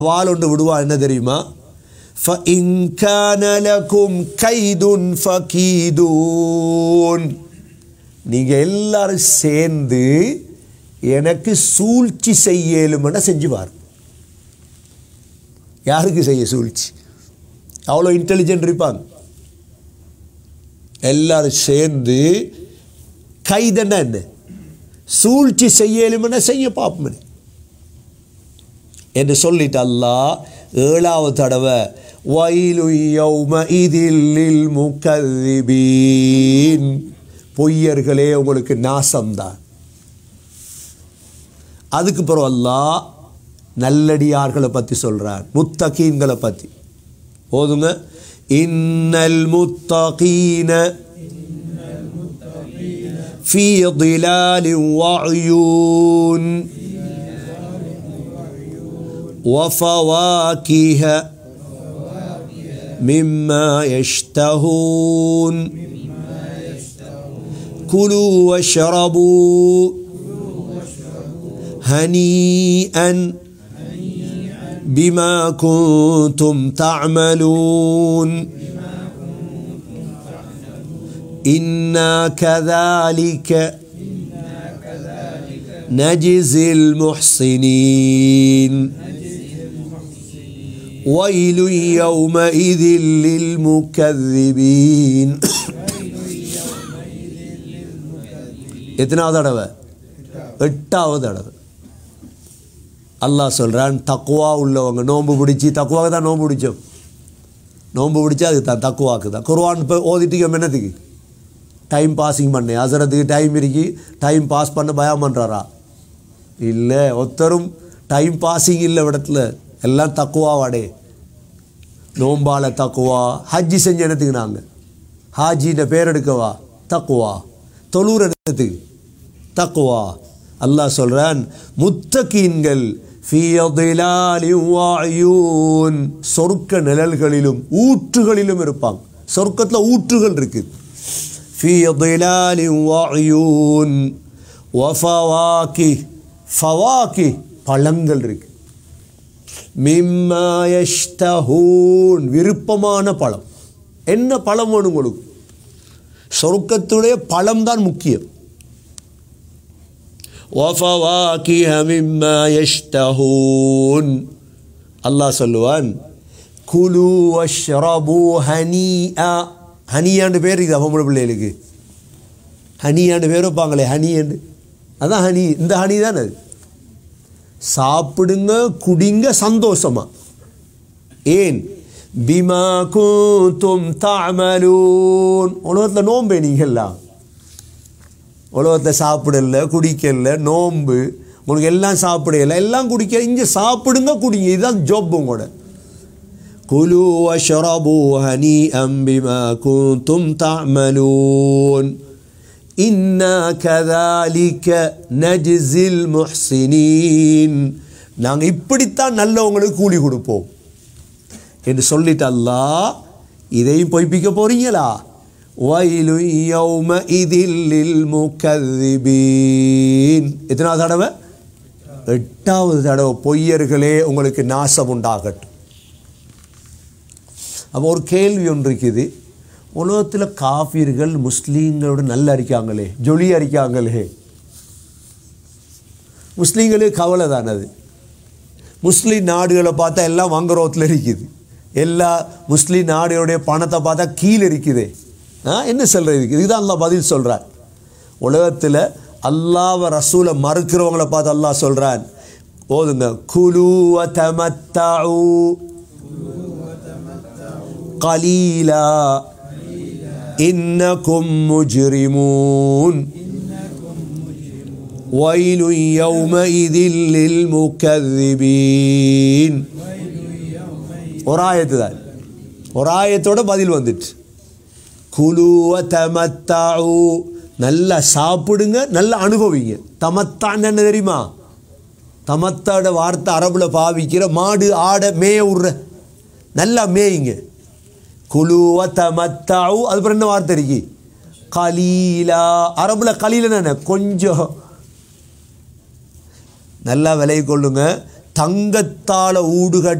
வாளொண்டு விடுவான். என்ன தெரியுமா? فَإِنْ كَانَ لَكُمْ كَيْدٌ فَكِيدُونِ. நீங்கள் எல்லாரும் சேர்ந்து எனக்கு சூழ்ச்சி செய்யலும்னா செஞ்சுவார். யாருக்கு செய்ய சூழ்ச்சி? அவ்வளோ இன்டெலிஜென்ட் இருப்பாங்க. எல்லாரும் சேர்ந்து கைதன்னா என்ன, சூழ்ச்சி செய்யலும்னா செய்ய பார்ப்போம் என்று சொல்லிட்டு அல்லாஹ் 7வது தடவை வயலு யௌமஇதில் லில் முகذிபீன், பொய்யர்களே உங்களுக்கு நாசம்தான். அதுக்கு பிறகு அல்லாஹ் நல்லடியார்களை பற்றி சொல்கிறார், முத்தகீன்களை பற்றி. போதுங்க. இன்னல் முத்தகீன ஃபீ ظிலாலின் வஅயூன் وفواكه مما يشتهون كلوا واشربوا هنيئا بما كنتم تعملون إنا كذلك نجزي المحسنين ويل يومئذ للمكذبين. எத்தனாவது தடவை? 8வது தடவை. அல்லாஹ் சொல்கிறான், தக்குவா உள்ளவங்க நோன்பு பிடிச்சி, தக்குவாக்கு தான் நோன்பு பிடிச்சோம், நோன்பு பிடிச்சா அதுக்கு தான் தக்குவாக்கு தான். குர்ஆன் இப்போ ஓதிட்டு என்னத்துக்கு? டைம் பாஸிங் பண்ண அசரத்துக்கு டைம் இருக்கி டைம் பாஸ் பண்ண பயம் பண்ணுறாரா? இல்லை, ஒருத்தரும் டைம் பாஸிங் இல்லை இடத்துல, எல்லாம் தக்குவாவாடே. நோம்பால தக்குவா. ஹஜ்ஜி செஞ்ச இடத்துக்கு நாங்கள் ஹாஜின்ற பேர் எடுக்கவா? தக்குவா. தொழுற இடத்துக்கு தக்குவா. அல்லாஹ் சொல்கிறான், முத்தகீன்கள் ஃபீ ظிலாலின் வஅயூன், சொர்க்க நிழல்களிலும் ஊற்றுகளிலும் இருப்பாங்க. சொர்க்கத்தில் ஊற்றுகள் இருக்குது. ஃபீ ظிலாலின் வஅயூன் வஃபவாகிஹ், ஃபவாகிஹ் பழங்கள் இருக்கு. மிம்மா யஷ்தஹூன், விருப்பமான பழம். என்ன பழம் வேணும் உங்களுக்கு? சொர்க்கத்துடைய பழம் தான் முக்கியம். வஃபவாகிஹ மிம்மா யஷ்தஹூன். அல்லாஹ் சொல்லுவான், குலு வஷ்ரபு ஹனீஆ. ஹனியாண்டு பேர் இருக்குது பொம்பளை பிள்ளைகளுக்கு. ஹனியாண்டு பேர் வைப்பாங்களே, ஹனியாண்டு, அதான் ஹனி. இந்த ஹனி தான் அது. சாப்பிடுங்க, குடிங்க சந்தோஷமா. ஏன்? பிமா குந்தும் தஅமலூன். உலகத்தில் நோம்பு நீங்கள்லாம், உலகத்தில் சாப்பிடல, குடிக்கல, நோம்பு உங்களுக்கு எல்லாம் சாப்பிடல, எல்லாம் குடிக்க. இங்கே சாப்பிடுங்க, குடிங்க, இதுதான் ஜாப் உங்களோட. குலு வஷ்ரபு ஹனீஅம் பிமா குந்தும் தஅமலூன் இன்னா கதாலிக நஜ்ஸில் முஹ்ஸினீன். நாங்கள் இப்படித்தான் நல்லவங்களுக்கு கூலி கொடுப்போம் என்று சொல்லிட்டு அல்லாஹ் இதையும் பொய்ப்பிக்க போறீங்களா? வயலு யௌமஇதில் லில் முகذிபீன். எத்தனாவது தடவை? 8வது தடவை. பொய்யர்களே உங்களுக்கு நாசம் உண்டாகட்டும். அப்போ ஒரு கேள்வி ஒன்று இருக்குது. உலகத்தில் காஃபிர்கள் முஸ்லீம்களோட நல்லா இருக்காங்களே, ஜொலியாக இருக்காங்களே. முஸ்லீம்களுக்கு கவலை தானே அது. முஸ்லீம் நாடுகளை பார்த்தா எல்லாம் வங்குரோத்தில் இருக்குது. எல்லா முஸ்லீம் நாடுகளுடைய பணத்தை பார்த்தா கீழே இருக்குது. என்ன சொல்கிறது? இதுதான் அல்லாஹ் பதில் சொல்கிறார். உலகத்தில் அல்லாஹ்வை ரசூலை மறுக்கிறவங்களை பார்த்து அல்லாஹ் சொல்கிறான், ஓதுங்க, குலு வதமத்தஉ கலீலா இன்னகும் முஜ்ரிமூன் வயலு யௌமஇதில் லில் முகذிபீன். ஒரு ஆயத்து தான், ஒரு ஆயத்தோட பதில் வந்துட்டு. குலு வதமத்தஉ, நல்லா சாப்பிடுங்க, நல்லா அனுபவிங்க. தமத்தான் என்ன தெரியுமா? தமத்தாட வார்த்தை அரபுல பாவிக்கிற மாடு ஆடை மேய விடுற, நல்லா மேயுங்க. குலு வதமத்தஉ, அதுக்கப்புறம் என்ன வார்த்தை இருக்கு? கலீலா. அரபுல கலீலன்னு கொஞ்சம் நல்லா விலை கொள்ளுங்க. தங்கத்தால் ஊடு